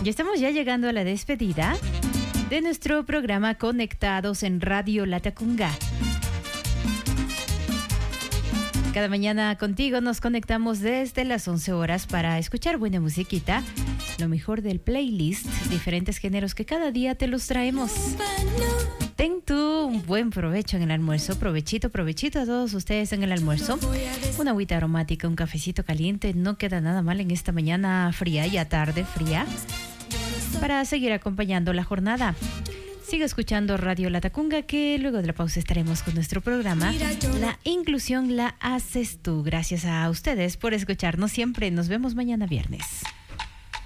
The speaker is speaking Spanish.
Y estamos ya llegando a la despedida de nuestro programa Conectados en Radio Latacunga. Cada mañana contigo nos conectamos desde las 11 horas para escuchar buena musiquita, lo mejor del playlist, diferentes géneros que cada día te los traemos. Ten tú un buen provecho en el almuerzo, provechito a todos ustedes en el almuerzo. Una agüita aromática, un cafecito caliente, no queda nada mal en esta mañana fría y a tarde fría para seguir acompañando la jornada. Sigue escuchando Radio Latacunga, que luego de la pausa estaremos con nuestro programa La Inclusión la haces tú. Gracias a ustedes por escucharnos siempre. Nos vemos mañana viernes.